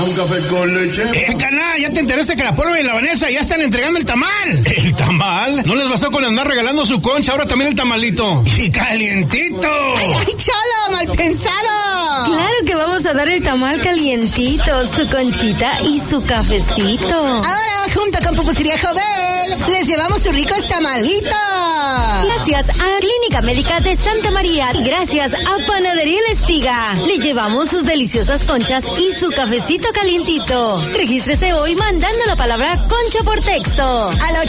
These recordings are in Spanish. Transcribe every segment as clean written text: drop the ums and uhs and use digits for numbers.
Un café con leche. Caná, ¿ya te enteraste que la Polo y la Vanessa ya están entregando el tamal? ¿El tamal? ¿No les bastó con andar regalando su concha, ahora también el tamalito? ¡Y calientito! ¡Ay, cholo, mal pensado! Claro que vamos a dar el tamal calientito, su conchita y su cafecito. Ahora, junto con Pupusería Jovel, les llevamos su rico tamalito. Gracias a Clínica Médica de Santa María y gracias a Panadería La Espiga. Le llevamos sus deliciosas conchas y su cafecito calientito. Regístrese hoy mandando la palabra concha por texto. Al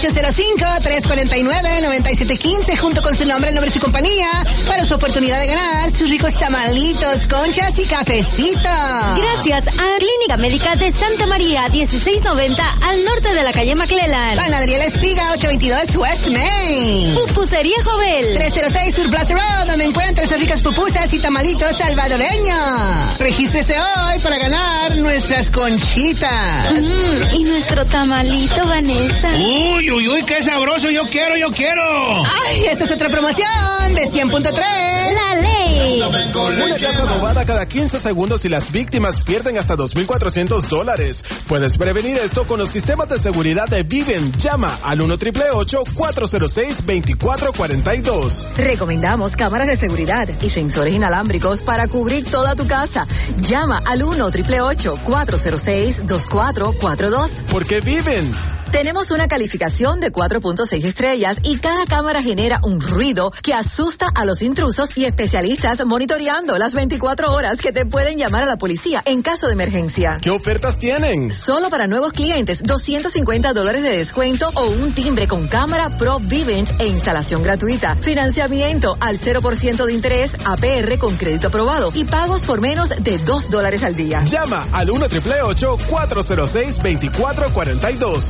805-349-9715 junto con su nombre, el nombre de su compañía para su oportunidad de ganar sus ricos tamalitos, conchas y cafecito. Gracias a Clínica Médica de Santa María, 1690 al norte de la calle McClellan. Panadería La Espiga, 822 West Main. Pupusería Jovel, 306 Sur Plaza Road, donde encuentra esos ricas pupusas y tamalitos salvadoreños. Regístrese hoy para ganar nuestras conchitas. Y nuestro tamalito, Vanessa. Uy, uy, uy, qué sabroso, yo quiero. Ay, esta es otra promoción de 100.3. La ley. Una casa robada cada 15 segundos y las víctimas pierden hasta $2,400. Puedes prevenir esto con los sistemas de seguridad de Viven. Llama al 1-888-406-2442. Recomendamos cámaras de seguridad y sensores inalámbricos para cubrir toda tu casa. Llama al 1-888-406-2442. Porque Viven. Tenemos una calificación de 4.6 estrellas y cada cámara genera un ruido que asusta a los intrusos y especialistas monitoreando las 24 horas que te pueden llamar a la policía en caso de emergencia. ¿Qué ofertas tienen? Solo para nuevos clientes, $250 de descuento o un timbre con cámara Pro Vivint e instalación gratuita. Financiamiento al 0% de interés, APR con crédito aprobado y pagos por menos de $2 al día. Llama al 1-888-406-2442.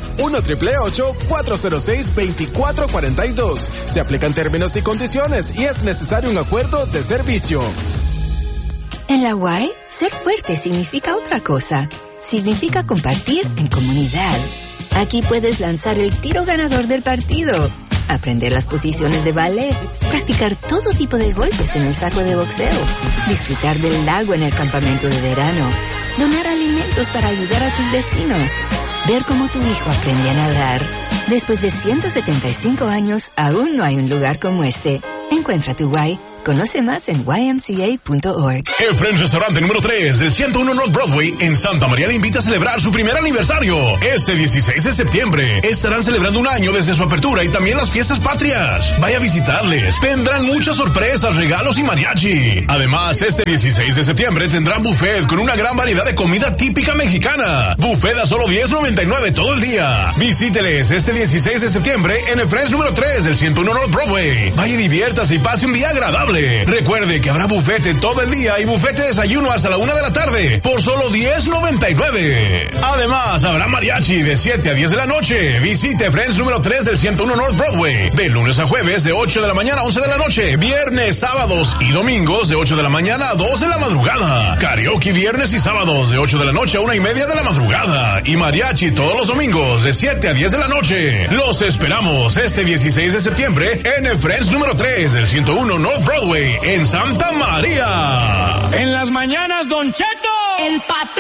1-888-406-2442. Se aplican términos y condiciones y es necesario un acuerdo de servicio. En la UAE, ser fuerte significa otra cosa. Significa compartir en comunidad. Aquí puedes lanzar el tiro ganador del partido, aprender las posiciones de ballet, practicar todo tipo de golpes en el saco de boxeo, disfrutar del lago en el campamento de verano, donar alimentos para ayudar a tus vecinos, ver cómo tu hijo aprende a nadar. Después de 175 años, aún no hay un lugar como este. Encuentra tu Why. Conoce más en ymca.org. El French Restaurante número 3 del 101 North Broadway en Santa María le invita a celebrar su primer aniversario. Este 16 de septiembre estarán celebrando un año desde su apertura y también las fiestas patrias. Vaya a visitarles. Tendrán muchas sorpresas, regalos y mariachi. Además, este 16 de septiembre tendrán buffet con una gran variedad de comida típica mexicana. Buffet a solo $10.99 todo el día. Visíteles este 16 de septiembre en el French número 3 del 101 North Broadway. Vaya y diviértase y pase un día agradable. Recuerde que habrá bufete todo el día y bufete de desayuno hasta la 1 de la tarde por solo $10.99. Además, habrá mariachi de 7 a 10 de la noche. Visite Friends número 3 del 101 North Broadway. De lunes a jueves de 8 de la mañana a 11 de la noche. Viernes, sábados y domingos de 8 de la mañana a 2 de la madrugada. Karaoke viernes y sábados de 8 de la noche a 1:30 de la madrugada. Y mariachi todos los domingos de 7 a 10 de la noche. Los esperamos este 16 de septiembre en el Friends número 3 del 101 North Broadway en Santa María. En las mañanas, Don Cheto. El patrón